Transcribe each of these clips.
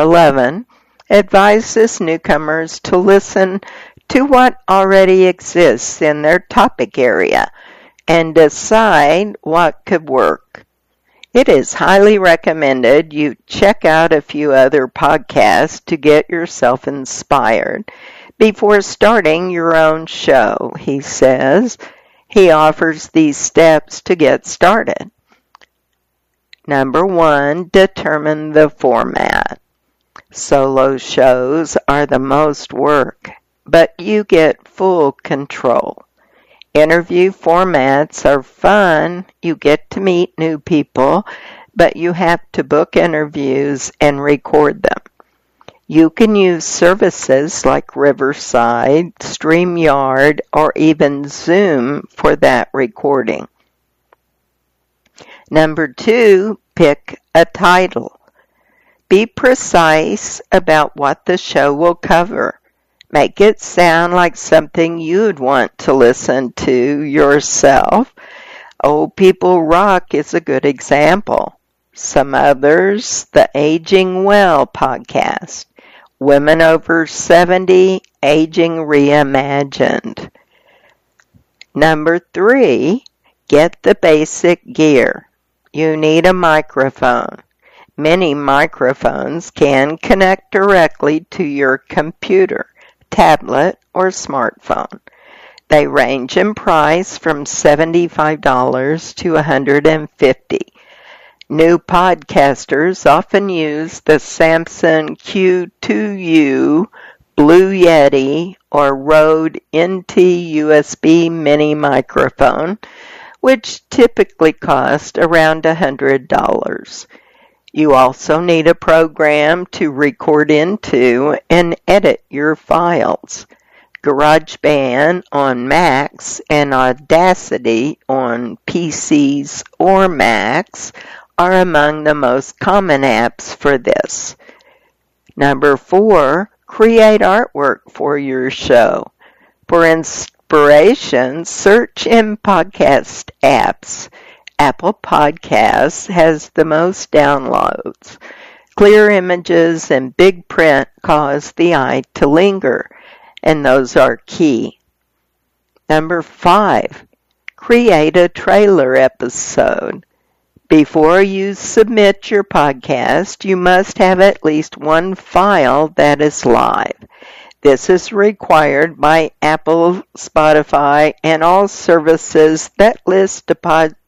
11 advises newcomers to listen to what already exists in their topic area and decide what could work. It is highly recommended you check out a few other podcasts to get yourself inspired before starting your own show, he says. He offers these steps to get started. Number 1, determine the format. Solo shows are the most work, but you get full control. Interview formats are fun. You get to meet new people, but you have to book interviews and record them. You can use services like Riverside, StreamYard, or even Zoom for that recording. Number 2, pick a title. Be precise about what the show will cover. Make it sound like something you'd want to listen to yourself. Old People Rock is a good example. Some others, the Aging Well podcast. Women Over 70, Aging Reimagined. Number 3, get the basic gear. You need a microphone. Many microphones can connect directly to your computer, tablet, or smartphone. They range in price from $75 to $150. New podcasters often use the Samson Q2U, Blue Yeti, or Rode NT USB mini microphone, which typically cost around $100. You also need a program to record into and edit your files. GarageBand on Macs and Audacity on PCs or Macs are among the most common apps for this. Number 4, create artwork for your show. For inspiration, search in podcast apps. Apple Podcasts has the most downloads. Clear images and big print cause the eye to linger, and those are key. Number 5, create a trailer episode. Before you submit your podcast, you must have at least one file that is live. This is required by Apple, Spotify, and all services that list a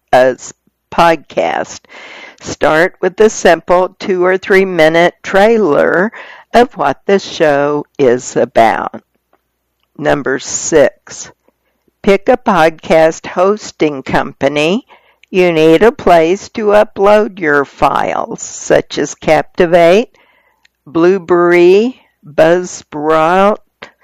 podcast. Start with the simple 2 or 3 minute trailer of what the show is about. Number 6, pick a podcast hosting company. You need a place to upload your files, such as Captivate, Blueberry, Buzzsprout,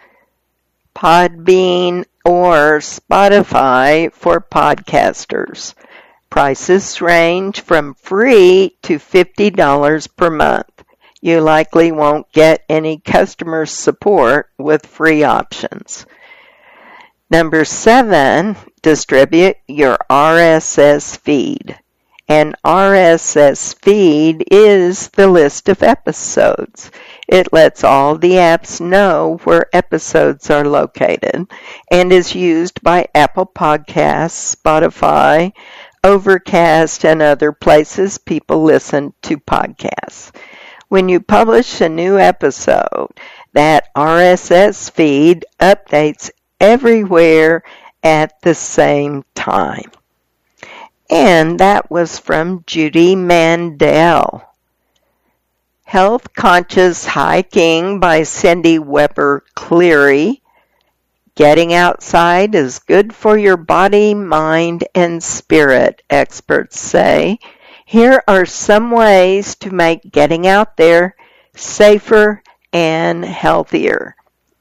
Podbean, or Spotify for podcasters. Prices range from free to $50 per month. You likely won't get any customer support with free options. Number 7, distribute your RSS feed. An RSS feed is the list of episodes. It lets all the apps know where episodes are located and is used by Apple Podcasts, Spotify, Overcast, and other places people listen to podcasts. When you publish a new episode, that RSS feed updates everywhere at the same time. And that was from Judy Mandel. Health Conscious Hiking by Cindy Weber Cleary. Getting outside is good for your body, mind, and spirit, experts say. Here are some ways to make getting out there safer and healthier.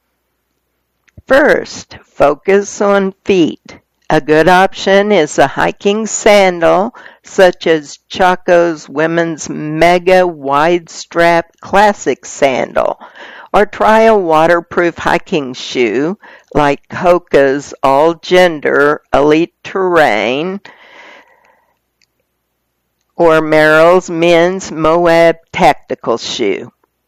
First, focus on feet. A good option is a hiking sandal, such as Chaco's Women's Mega Wide Strap Classic Sandal, or try a waterproof hiking shoe like Hoka's All Gender Elite Terrain, or Merrell's Men's Moab Tactical Shoe.